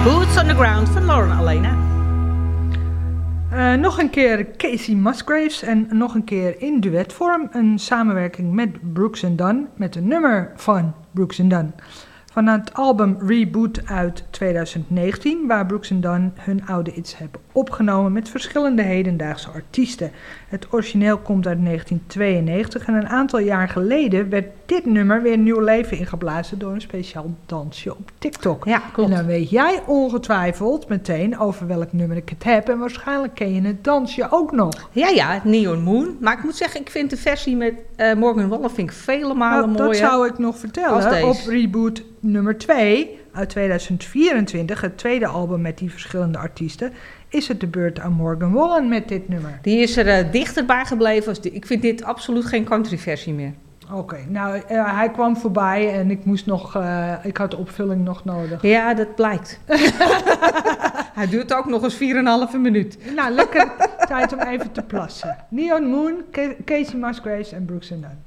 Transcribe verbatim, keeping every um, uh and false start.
Boots on the Ground van Lauren Alaina. Uh, nog een keer Casey Musgraves en nog een keer in duetvorm een samenwerking met Brooks and Dunn met een nummer van Brooks and Dunn. Van het album Reboot uit twintig negentien, waar Brooks and Dunn hun oude hits hebben opgenomen met verschillende hedendaagse artiesten. Het origineel komt uit negentien tweeënnegentig en een aantal jaar geleden werd dit nummer weer nieuw leven ingeblazen door een speciaal dansje op TikTok. Ja, klopt. En dan weet jij ongetwijfeld meteen over welk nummer ik het heb en waarschijnlijk ken je het dansje ook nog. Ja, ja, Neon Moon. Maar ik moet zeggen, ik vind de versie met uh, Morgan Wallen vind ik vele malen nou, mooier. Dat zou ik nog vertellen. Op Reboot nummer twee uit twintig vierentwintig, het tweede album met die verschillende artiesten, is het de beurt aan Morgan Wallen met dit nummer. Die is er uh, dichterbij gebleven. Als die, ik vind dit absoluut geen country versie meer. Oké, okay, nou uh, hij kwam voorbij en ik moest nog, uh, ik had de opvulling nog nodig. Ja, dat blijkt. Hij duurt ook nog eens vier en een halve minuut. Nou, lekker tijd om even te plassen. Neon Moon, Casey Musgraves en Brooks and Dunn.